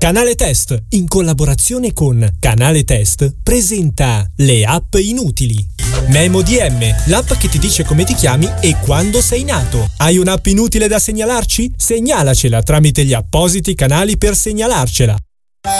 Canale Test, in collaborazione con Canale Test, presenta le app inutili. Memo DM, l'app che ti dice come ti chiami e quando sei nato. Hai un'app inutile da segnalarci? Segnalacela tramite gli appositi canali per segnalarcela.